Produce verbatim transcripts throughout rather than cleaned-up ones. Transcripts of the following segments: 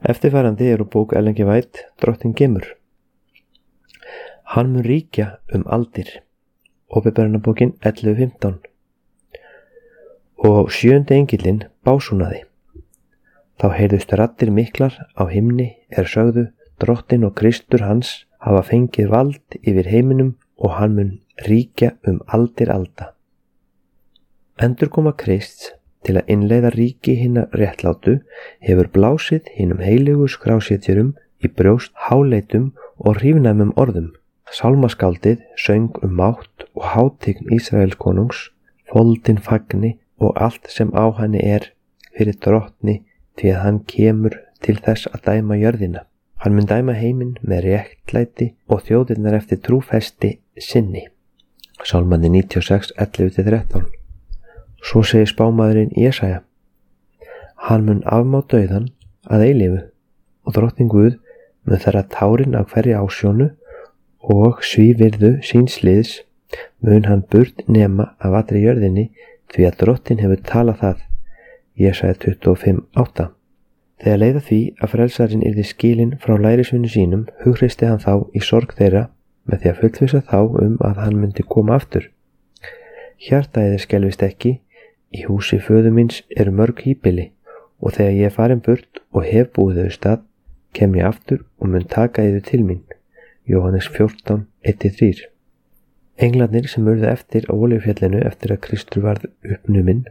Eftirfarandi er úr bók Ellen G. White, Drottinn kemur. Hann mun ríkja um aldir. Åpenbarunarbókin ellefu fimmtán. Og sjöundi engillinn básúnaði. Þá heyrðust raddir miklar á himni er sögðu: Drottinn og Kristur hans hafa fengið vald yfir heiminum og hann mun ríkja um aldir alda. Endurkoma Krists til að innleiða ríki hinna réttlátu hefur blásið hinum heilögu skrásetjurum í brjóst háleitum og hrífnæmum orðum. Sálmaskáldið söng um mátt og hátign Ísraels konungs, foldin fagni og allt sem á henni er fyrir drottni, því að hann kemur til þess að dæma jörðina. Hann mun dæma heiminn með réttlæti og þjóðirnar eftir trúfesti sinni. Sálmandi níutíu og sex, ellefu til þrettán. Svo segir spámaðurinn Jesaja: Hann mun afmá dauðan að eilífu og drottinn Guð mun þerra tárin af hverri ásjónu og svívirðu síns liðs mun hann burt nema af allri jörðinni, því að drottinn hefur talað það. Jesaja tuttugu og fimm, átta. Þegar leið að því að frelsarinn yrði skilinn frá lærisveinum sínum, hughreysti hann þá í sorg þeirra með því að fullvissa þá um að hann myndi koma aftur. Hjarta yður skelfist ekki, í húsi föður míns eru mörg híbýli, og þegar ég er farin burt og hef búið þau stað, kem ég aftur og mun taka yður til mín. Jóhannes fjórtán, eitt til þrjú. Englarnir sem urðu eftir á Olíufjallinu eftir að Kristur varð uppnuminn,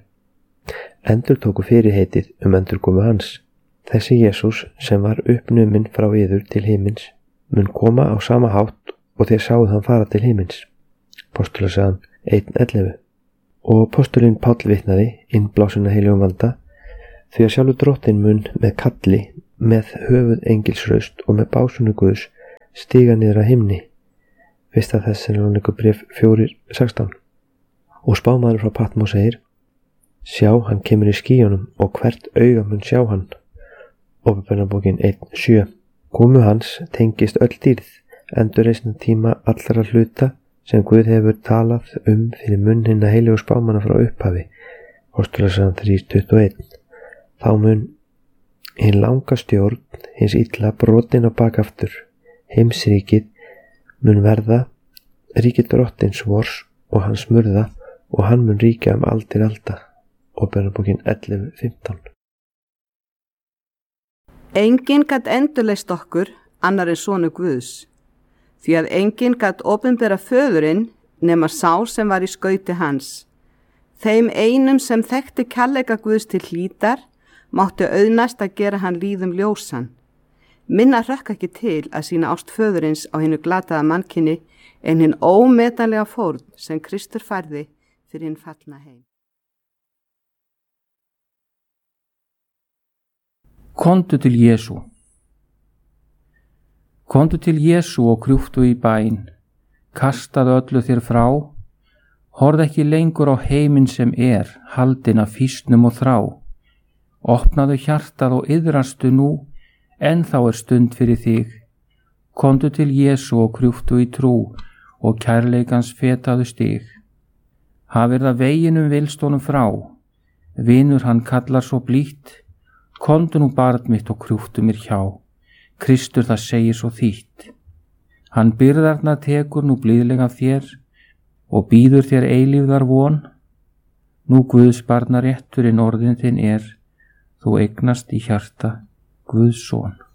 endur tóku fyrirheitið um endurkomu hans. Þessi Jesús sem var uppnuminn frá yður til himins mun koma á sama hátt og þér sáuð hann fara til himins. Postulasagan eitt ellefu. Og postulinn Páll vitnaði, innblásina heilögum anda, því að sjálfur drottinn mun með kalli, með höfuð engilsraust og með básunu Guðs stiga niður að himni. Fyrsta Þessalóníku bréf fjórir sextán. Og spámaður frá Patmó segir: Sjá, hann kemur í skýjunum og hvert auga mun sjá hann. Åpenbarunarbókin eitt sjö. Komu hans tengist öll dýrð, endurreisna tíma allra hluta sem Guð hefur talað um fyrir munn hinna heilögu spámanna frá upphafi. Postulasagan þrjú tuttugu og eitt. Þá mun hinn langa stjórn hins illa brotin á bakaftur. Heimsríkið mun verða ríki drottins vors og hans murða, og hann mun ríkja um aldir alda. Åpenbarunarbókin ellefu fimmtán. Enginn gat endurleist okkur annar en sonur Guðs, því að enginn gat opinbera föðurinn nema sá sem var í skauti hans. Þeim einum sem þekkti kærleika Guðs til hlítar mátti auðnast að gera hann líðum ljósan. Minna hrökk ekki til að sína ást föðurins á hinu glataða mannkyni en hinn ómetanlega fórn sem Kristur færði fyrir hinn fallna heim. Komdu til Jesú. Komdu til Jesú og krjúftu í bæn, kastaðu öllu þér frá, horð ekki lengur á heiminn sem er, haldinn af fýsnum og þrá. Opnaðu hjartað og iðrastu nú, en þá er stund fyrir þig. Komdu til Jesú og krjúftu í trú og kærleikans fetaðu stig. Hafir það veginum vilst honum frá, vinur hann kallar svo blítt. Komdu nú barn mitt og krjúftu mér hjá, Kristur það segir svo þýtt. Hann byrðarna tekur nú blíðlega þér og býður þér eilífðar von. Nú Guðs barna rétturinn orðin þinn er, þú eignast í hjarta Guðs son.